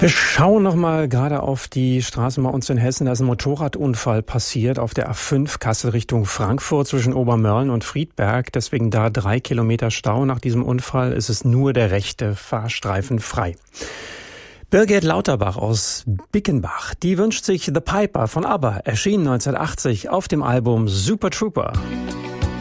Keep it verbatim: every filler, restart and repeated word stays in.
Wir schauen noch mal gerade auf die Straßen bei uns in Hessen. Da ist ein Motorradunfall passiert auf der A fünf Kassel Richtung Frankfurt zwischen Obermörlen und Friedberg. Deswegen da drei Kilometer Stau. Nach diesem Unfall ist es nur der rechte Fahrstreifen frei. Birgit Lauterbach aus Bickenbach, die wünscht sich The Piper von ABBA, erschien neunzehnhundertachtzig auf dem Album Super Trooper.